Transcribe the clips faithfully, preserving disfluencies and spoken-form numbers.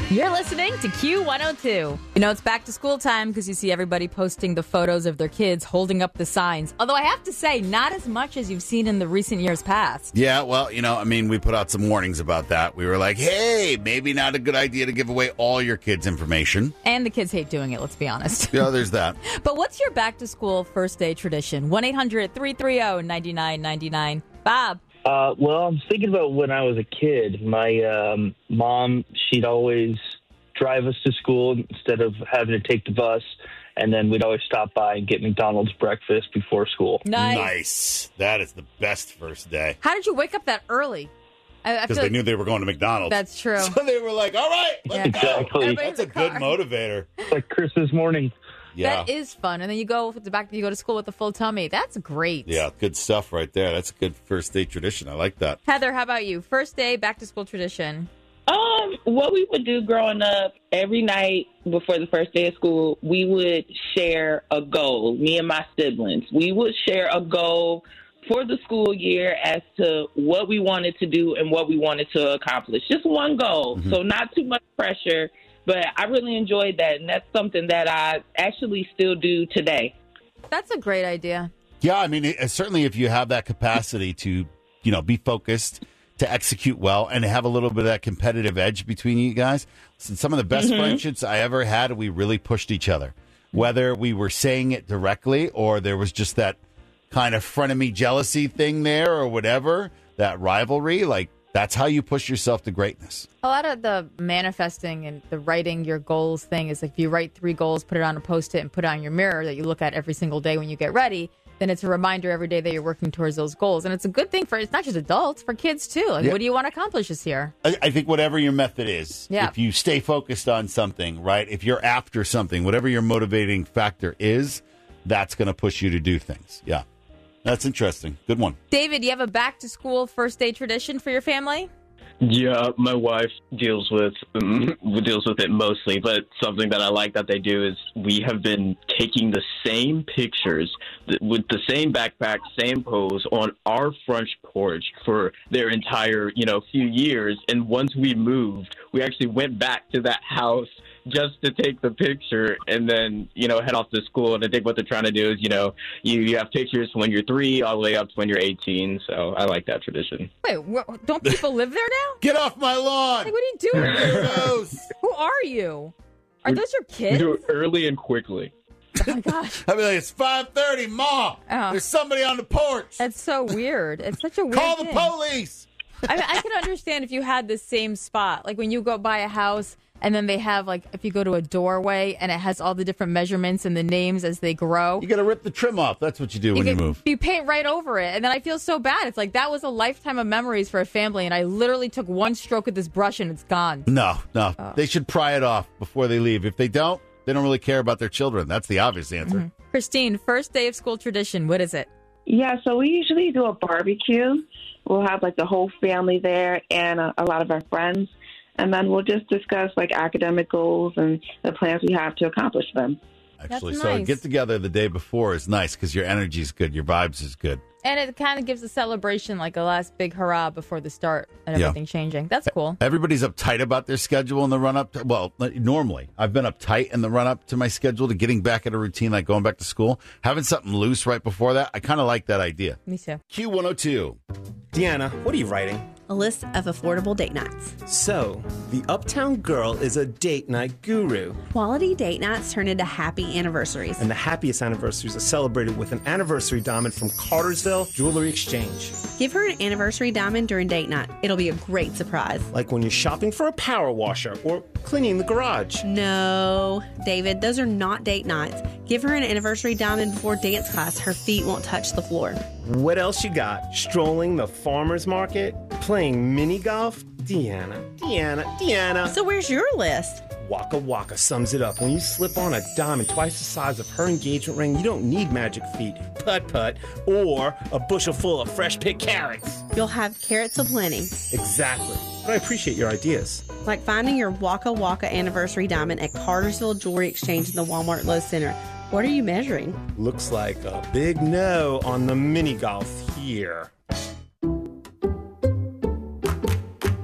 You're listening to Q one oh two. You know, it's back to school time because you see everybody posting the photos of their kids holding up the signs. Although I have to say, not as much as you've seen in the recent years past. Yeah, well, you know, I mean, we put out some warnings about that. We were like, hey, maybe not a good idea to give away all your kids' information. And the kids hate doing it, let's be honest. Yeah, there's that. But what's your back to school first day tradition? one eight hundred three three zero nine nine nine nine. Bob. Uh, well, I'm thinking about when I was a kid. My um, mom, she'd always drive us to school instead of having to take the bus, and then we'd always stop by and get McDonald's breakfast before school. Nice. Nice. That is the best first day. How did you wake up that early? Because they like knew they were going to McDonald's. That's true. So they were like, all right, let's yeah. go. Exactly. That's a good motivator. It's like Christmas morning. Yeah. That is fun. And then you go back, you go to school with a full tummy. That's great. Yeah, good stuff right there. That's a good first day tradition. I like that. Heather, how about you? First day back to school tradition. Um, what we would do growing up, every night before the first day of school, we would share a goal, me and my siblings. We would share a goal for the school year as to what we wanted to do and what we wanted to accomplish. Just one goal, mm-hmm. so not too much pressure. But I really enjoyed that, and that's something that I actually still do today. That's a great idea. Yeah, I mean, it, certainly if you have that capacity to, you know, be focused, to execute well, and to have a little bit of that competitive edge between you guys. Listen, some of the best mm-hmm. friendships I ever had, we really pushed each other. Whether we were saying it directly or there was just that kind of frenemy jealousy thing there or whatever, that rivalry, like, that's how you push yourself to greatness. A lot of the manifesting and the writing your goals thing is like if you write three goals, put it on a Post-it and put it on your mirror that you look at every single day when you get ready, then it's a reminder every day that you're working towards those goals. And it's a good thing for, it's not just adults, for kids too. Like, yeah. What do you want to accomplish this year? I, I think whatever your method is, yeah. if you stay focused on something, right? If you're after something, whatever your motivating factor is, that's going to push you to do things. Yeah. That's interesting. Good one. David, you have a back-to-school first-day tradition for your family? Yeah, my wife deals with um, deals with it mostly, but something that I like that they do is we have been taking the same pictures with the same backpack, same pose on our front porch for their entire, you know, few years. And once we moved, we actually went back to that house just to take the picture and then, you know, head off to school. And I think what they're trying to do is, you know, you, you have pictures when you're three all the way up to when you're eighteen. So I like that tradition. Wait, wh- don't people live there now? Get off my lawn. Like, what are you doing? Who are you? Are those your kids? We do it early and quickly. Oh, my gosh. I mean, like, it's five thirty, Ma. Oh. There's somebody on the porch. That's so weird. It's such a weird Call thing. the police. I mean, I can understand if you had the same spot. Like when you go by a house and then they have, like, if you go to a doorway and it has all the different measurements and the names as they grow. You got to rip the trim off. That's what you do you when get, you move. You paint right over it. And then I feel so bad. It's like that was a lifetime of memories for a family. And I literally took one stroke of this brush and it's gone. No, no. Oh. They should pry it off before they leave. If they don't, they don't really care about their children. That's the obvious answer. Mm-hmm. Christine, first day of school tradition. What is it? Yeah, so we usually do a barbecue. We'll have, like, the whole family there and a, a lot of our friends. And then we'll just discuss, like, academic goals and the plans we have to accomplish them. Actually, That's so nice. get together the day before is nice because your energy is good. Your vibes is good. And it kind of gives a celebration, like a last big hurrah before the start and everything yeah. changing. That's cool. Everybody's uptight about their schedule in the run-up. To, well, normally, I've been uptight in the run-up to my schedule to getting back at a routine, like going back to school. Having something loose right before that, I kind of like that idea. Me too. Q one oh two. Deanna, what are you writing? A list of affordable date nights. So, the Uptown Girl is a date night guru. Quality date nights turn into happy anniversaries. And the happiest anniversaries are celebrated with an anniversary diamond from Cartersville Jewelry Exchange. Give her an anniversary diamond during date night. It'll be a great surprise. Like when you're shopping for a power washer or cleaning the garage. No, David, those are not date nights. Give her an anniversary diamond before dance class. Her feet won't touch the floor. What else you got? Strolling the farmer's market? Playing mini golf? Deanna, Deanna, Deanna. So where's your list? Waka Waka sums it up. When you slip on a diamond twice the size of her engagement ring, you don't need magic feet, putt-putt, or a bushel full of fresh-picked carrots. You'll have carrots aplenty. Exactly. But I appreciate your ideas. Like finding your Waka Waka anniversary diamond at Cartersville Jewelry Exchange in the Walmart Lowe's Center. What are you measuring? Looks like a big no on the mini golf here.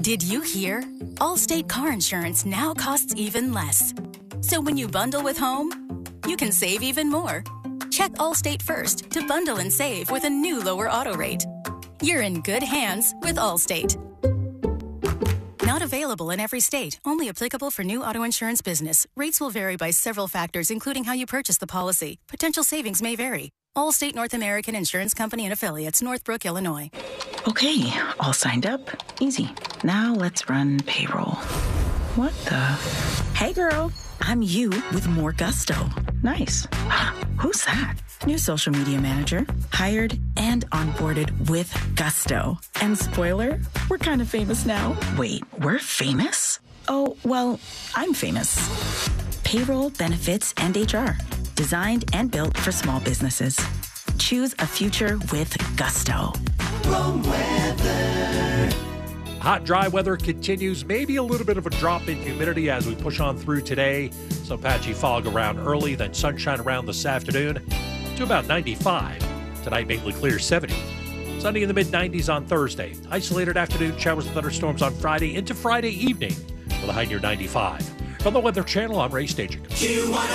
Did you hear? Allstate car insurance now costs even less. So when you bundle with home, you can save even more. Check Allstate first to bundle and save with a new lower auto rate. You're in good hands with Allstate. Not available in every state. Only applicable for new auto insurance business. Rates will vary by several factors, including how you purchase the policy. Potential savings may vary. Allstate North American Insurance Company and Affiliates, Northbrook, Illinois. Okay, all signed up. Easy. Now let's run payroll. What the? Hey, girl. I'm you with more gusto. Nice. Who's that? New social media manager. Hired and onboarded with gusto. And spoiler, we're kind of famous now. Wait, we're famous? Oh, well, I'm famous. Payroll, benefits, and H R. Designed and built for small businesses. Choose a future with gusto. Warm weather. Hot, dry weather continues. Maybe a little bit of a drop in humidity as we push on through today. Some patchy fog around early, then sunshine around this afternoon to about ninety-five. Tonight, mainly clear, seventy. Sunny in the mid nineties on Thursday. Isolated afternoon showers and thunderstorms on Friday into Friday evening with a high near ninety-five. From the Weather Channel, I'm Ray Staging.